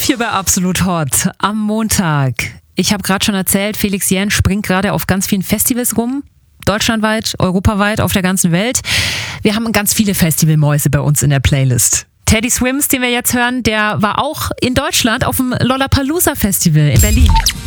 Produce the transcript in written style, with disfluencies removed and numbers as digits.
Hier bei Absolut Hot am Montag. Ich habe gerade schon erzählt, Felix Jähn springt gerade auf ganz vielen Festivals rum. Deutschlandweit, europaweit, auf der ganzen Welt. Wir haben ganz viele Festivalmäuse bei uns in der Playlist. Teddy Swims, den wir jetzt hören, der war auch in Deutschland auf dem Lollapalooza Festival in Berlin.